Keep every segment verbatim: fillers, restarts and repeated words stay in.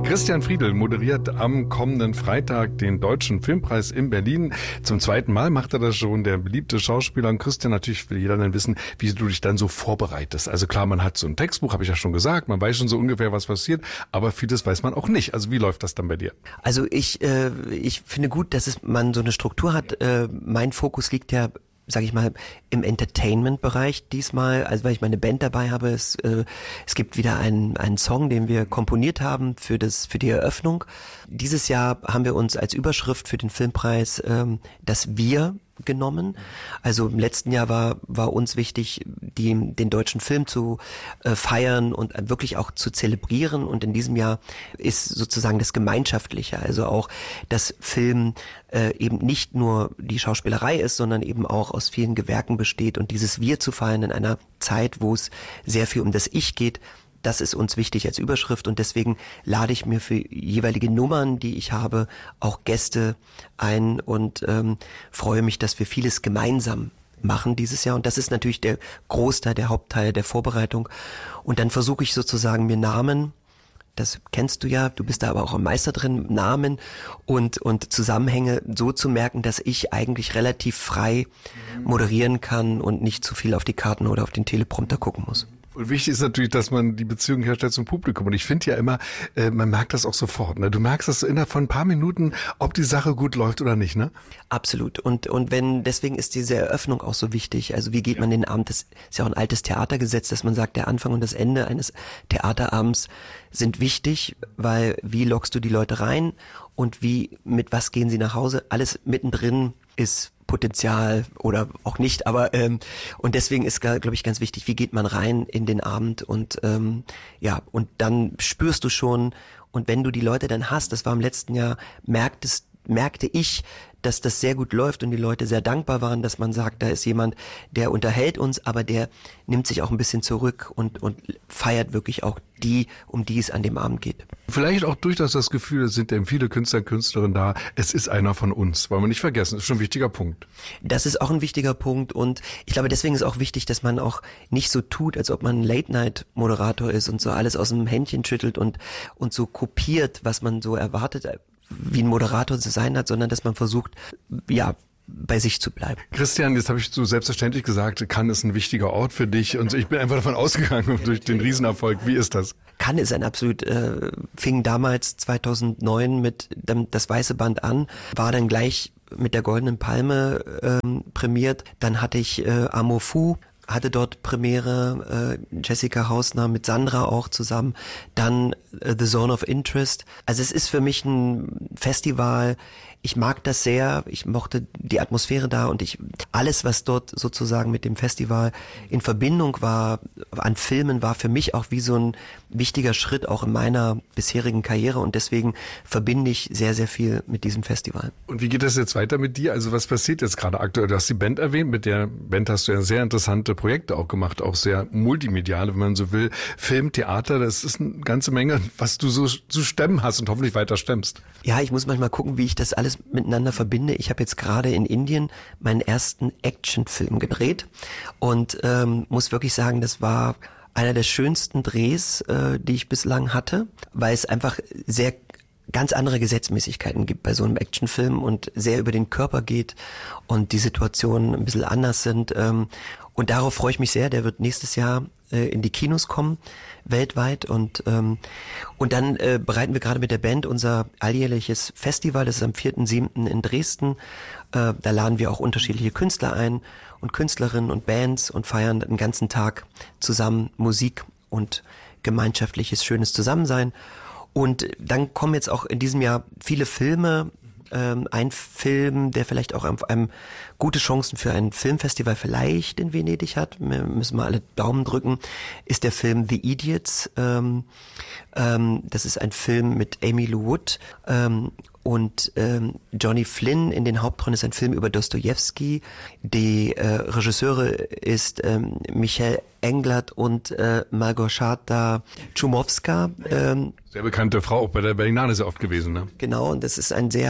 Christian Friedl moderiert am kommenden Freitag den Deutschen Filmpreis in Berlin. Zum zweiten Mal macht er das schon, der beliebte Schauspieler. Und Christian, natürlich will jeder dann wissen, wie du dich dann so vorbereitest. Also klar, man hat so ein Textbuch, habe ich ja schon gesagt, man weiß schon so ungefähr, was passiert, aber vieles weiß man auch nicht. Also wie läuft das dann bei dir? Also ich, äh, ich finde gut, dass es, man so eine Struktur hat. Äh, mein Fokus liegt ja, sage ich mal, im Entertainment-Bereich diesmal, also weil ich meine Band dabei habe. Es, äh, es gibt wieder einen, einen Song, den wir komponiert haben für das für die Eröffnung. Dieses Jahr haben wir uns als Überschrift für den Filmpreis ähm, das Wir genommen. Also im letzten Jahr war war uns wichtig, die, den deutschen Film zu äh, feiern und wirklich auch zu zelebrieren. Und in diesem Jahr ist sozusagen das Gemeinschaftliche, also auch, dass Film äh, eben nicht nur die Schauspielerei ist, sondern eben auch aus vielen Gewerken besteht. Und dieses Wir zu feiern in einer Zeit, wo es sehr viel um das Ich geht, das ist uns wichtig als Überschrift, und deswegen lade ich mir für jeweilige Nummern, die ich habe, auch Gäste ein und ähm, freue mich, dass wir vieles gemeinsam machen dieses Jahr. Und das ist natürlich der Großteil, der Hauptteil der Vorbereitung. Und dann versuche ich sozusagen mir Namen, das kennst du ja, du bist da aber auch ein Meister drin, Namen und und Zusammenhänge so zu merken, dass ich eigentlich relativ frei moderieren kann und nicht zu viel auf die Karten oder auf den Teleprompter gucken muss. Und wichtig ist natürlich, dass man die Beziehung herstellt zum Publikum. Und ich finde ja immer, äh, man merkt das auch sofort. Ne? Du merkst das so innerhalb von ein paar Minuten, ob die Sache gut läuft oder nicht, ne? Absolut. Und und wenn, deswegen ist diese Eröffnung auch so wichtig. Also wie geht man den Abend? Das ist ja auch ein altes Theatergesetz, dass man sagt, der Anfang und das Ende eines Theaterabends sind wichtig, weil wie lockst du die Leute rein und wie, mit was gehen sie nach Hause? Alles mittendrin ist Potenzial oder auch nicht, aber ähm, und deswegen ist, glaube ich, ganz wichtig, wie geht man rein in den Abend und ähm, ja, und dann spürst du schon, und wenn du die Leute dann hast, das war im letzten Jahr, merktest, merkte ich, dass das sehr gut läuft und die Leute sehr dankbar waren, dass man sagt, da ist jemand, der unterhält uns, aber der nimmt sich auch ein bisschen zurück und und feiert wirklich auch die, um die es an dem Abend geht. Vielleicht auch durchaus das Gefühl, es sind eben viele Künstler und Künstlerinnen da, es ist einer von uns, wollen wir nicht vergessen, das ist schon ein wichtiger Punkt. Das ist auch ein wichtiger Punkt, und ich glaube, deswegen ist auch wichtig, dass man auch nicht so tut, als ob man ein Late-Night-Moderator ist und so alles aus dem Händchen schüttelt und und so kopiert, was man so erwartet, wie ein Moderator zu sein hat, sondern dass man versucht, ja, bei sich zu bleiben. Christian, jetzt habe ich so selbstverständlich gesagt, Cannes ist ein wichtiger Ort für dich, und ich bin einfach davon ausgegangen, durch den Riesenerfolg. Wie ist das? Cannes ist ein absolut, äh, fing damals zweitausendneun mit dem, das Weiße Band an, war dann gleich mit der Goldenen Palme ähm, prämiert. Dann hatte ich äh, Amour Fou, hatte dort Premiere, äh, Jessica Hausner mit Sandra auch zusammen, dann äh, The Zone of Interest. Also es ist für mich ein Festival, ich mag das sehr, ich mochte die Atmosphäre da, und ich alles, was dort sozusagen mit dem Festival in Verbindung war, an Filmen, war für mich auch wie so ein wichtiger Schritt auch in meiner bisherigen Karriere, und deswegen verbinde ich sehr, sehr viel mit diesem Festival. Und wie geht das jetzt weiter mit dir? Also was passiert jetzt gerade aktuell? Du hast die Band erwähnt, mit der Band hast du ja sehr interessante Projekte auch gemacht, auch sehr multimediale, wenn man so will. Film, Theater, das ist eine ganze Menge, was du so zu stemmen hast und hoffentlich weiter stemmst. Ja, ich muss manchmal gucken, wie ich das alles miteinander verbinde. Ich habe jetzt gerade in Indien meinen ersten Actionfilm gedreht und ähm, muss wirklich sagen, das war einer der schönsten Drehs, äh, die ich bislang hatte, weil es einfach sehr ganz andere Gesetzmäßigkeiten gibt bei so einem Actionfilm und sehr über den Körper geht und die Situationen ein bisschen anders sind. Ähm, und darauf freue ich mich sehr. Der wird nächstes Jahr äh, in die Kinos kommen, weltweit. Und ähm, und dann äh, bereiten wir gerade mit der Band unser alljährliches Festival. Das ist am vierten siebten in Dresden. Äh, da laden wir auch unterschiedliche Künstler ein und Künstlerinnen und Bands und feiern den ganzen Tag zusammen Musik und gemeinschaftliches, schönes Zusammensein. Und dann kommen jetzt auch in diesem Jahr viele Filme. Ähm, ein Film, der vielleicht auch einem, einem gute Chancen für ein Filmfestival vielleicht in Venedig hat, wir müssen mal alle Daumen drücken, ist der Film The Idiots. Ähm, ähm, das ist ein Film mit Amy Lou Wood ähm, und ähm, Johnny Flynn in den Hauptrollen. Ist ein Film über Dostojewski. Die äh, Regisseure ist ähm, Michael Englert und äh, Malgorzata Chumowska. Ähm, Sehr bekannte Frau, auch bei der Berlinale sehr oft gewesen, ne? Genau, und das ist ein sehr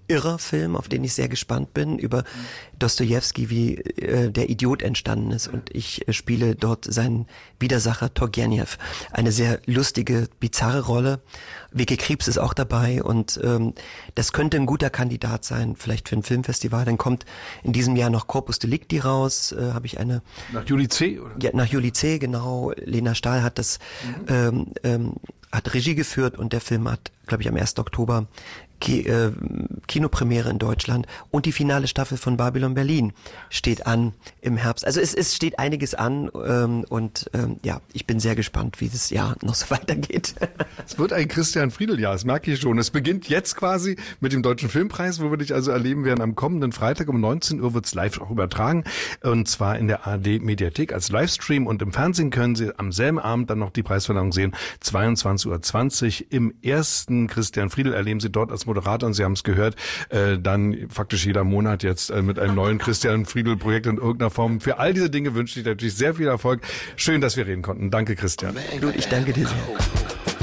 irrer Film, auf den ich sehr gespannt bin, über Dostojewski, wie äh, der Idiot entstanden ist. Und ich äh, spiele dort seinen Widersacher Turgenev. Eine sehr lustige, bizarre Rolle. Vicky Krieps ist auch dabei und ähm, das könnte ein guter Kandidat sein, vielleicht für ein Filmfestival. Dann kommt in diesem Jahr noch Corpus Delicti raus, äh, habe ich eine... Nach Juli C., oder? Ja, nach Juli C., genau. Lena Stahl hat das mhm. ähm, ähm, hat Regie geführt und der Film hat, glaube ich, am ersten Oktober Ki- äh, Kinopremiere in Deutschland und die finale Staffel von Babylon Berlin steht an im Herbst. Also es, es steht einiges an ähm, und ähm, ja, ich bin sehr gespannt, wie das Jahr noch so weitergeht. Es wird ein Christian Friedel-Jahr, das merke ich schon. Es beginnt jetzt quasi mit dem Deutschen Filmpreis, wo wir dich also erleben werden. Am kommenden Freitag um neunzehn Uhr wird es live auch übertragen und zwar in der A R D-Mediathek als Livestream und im Fernsehen können Sie am selben Abend dann noch die Preisverleihung sehen. zweiundzwanzig Uhr zwanzig im ersten Christian Friedel erleben Sie dort als Moderator und Sie haben es gehört, äh, dann faktisch jeder Monat jetzt äh, mit einem neuen Christian Friedel-Projekt in irgendeiner Form. Für all diese Dinge wünsche ich natürlich sehr viel Erfolg. Schön, dass wir reden konnten. Danke, Christian. Gut, ich danke dir sehr.